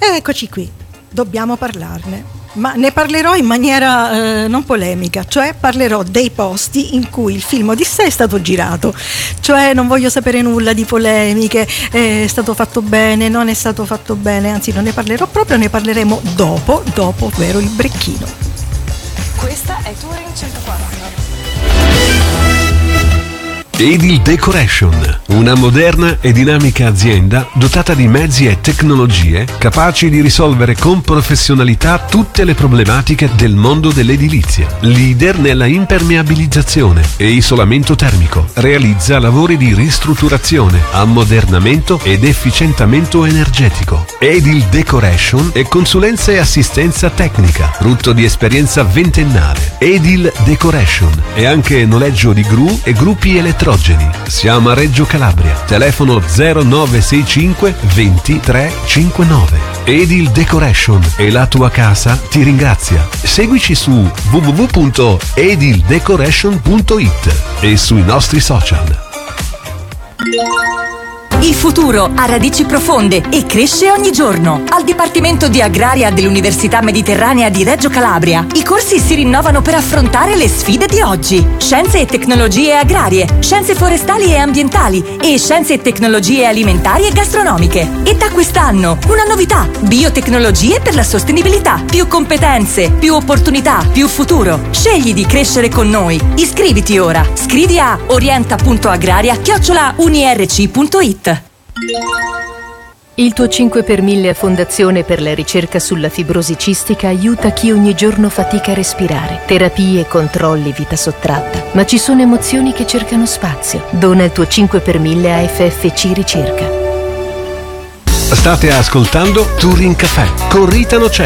Eccoci qui, dobbiamo parlarne. Ma ne parlerò in maniera non polemica, cioè parlerò dei posti in cui il film Odissea è stato girato, cioè non voglio sapere nulla di polemiche, è stato fatto bene, non è stato fatto bene, anzi non ne parlerò proprio, ne parleremo dopo, ovvero il brecchino. Questa è Touring 104. Edil Decoration, una moderna e dinamica azienda dotata di mezzi e tecnologie capaci di risolvere con professionalità tutte le problematiche del mondo dell'edilizia. Leader nella impermeabilizzazione e isolamento termico, realizza lavori di ristrutturazione, ammodernamento ed efficientamento energetico. Edil Decoration e consulenza e assistenza tecnica, frutto di esperienza ventennale. Edil Decoration e anche noleggio di gru e gruppi elettrogeni. Siamo a Reggio Calabria. Telefono 0965 2359. Edil Decoration e la tua casa ti ringrazia. Seguici su www.edildecoration.it e sui nostri social. Il futuro ha radici profonde e cresce ogni giorno. Al Dipartimento di Agraria dell'Università Mediterranea di Reggio Calabria, i corsi si rinnovano per affrontare le sfide di oggi. Scienze e tecnologie agrarie, scienze forestali e ambientali e scienze e tecnologie alimentari e gastronomiche. E da quest'anno una novità: biotecnologie per la sostenibilità. Più competenze, più opportunità, più futuro. Scegli di crescere con noi. Iscriviti ora. Scrivi a orienta.agraria@unirc.it. Il tuo 5 per 1000 Fondazione per la ricerca sulla fibrosi cistica aiuta chi ogni giorno fatica a respirare. Terapie, controlli, vita sottratta. Ma ci sono emozioni che cercano spazio. Dona il tuo 5 per 1000 a FFC Ricerca. State ascoltando Touring Café con Rita Nocera.